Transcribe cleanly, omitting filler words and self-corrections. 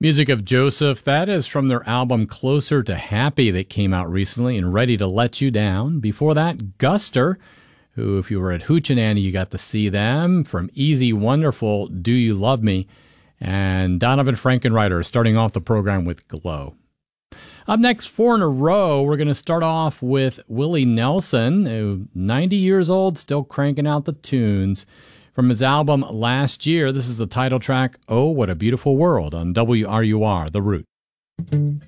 Music of Joseph, that is from their album Closer to Happy that came out recently, and Ready to Let You Down. Before that, Guster, who, if you were at Hoochie you got to see them, from Easy Wonderful, Do You Love Me, and Donovan Frankenreiter starting off the program with Glow. Up next, 4 in a row, we're going to start off with Willie Nelson, who 90 years old, still cranking out the tunes. From his album Last Year, this is the title track, Oh, What a Beautiful World, on WRUR, The Root.